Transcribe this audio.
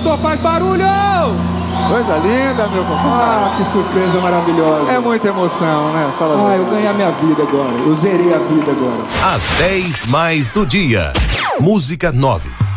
pastor, faz barulho! Coisa linda, meu compadre. Ah, que surpresa maravilhosa. É muita emoção, né? Fala eu ganhei a minha vida agora. Eu zerei a vida agora. Às 10 mais do dia. Música 9.